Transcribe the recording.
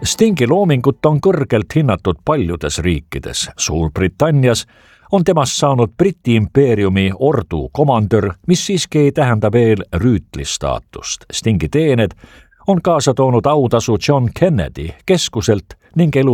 Stingi loomingut on kõrgelt hinnatud paljudes riikides. Suurbritannias on temast saanud Briti impeeriumi ordu komandör, mis siiski ei tähenda veel rüütli staatust. Stingi teened on kaasa toonud autasu John Kennedy keskuselt ning elu